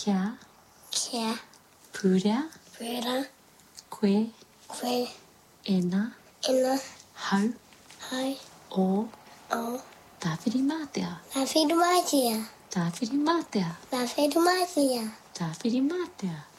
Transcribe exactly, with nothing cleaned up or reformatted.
Kia. Kia. Pura. Pura. Koe. Koe. Ena. Ena. Hau. Hau. O. O. Tawhiri mātea. Tawhiri mātea. Tawhiri mātea. Tawhiri mātea. Tawhiri mātea.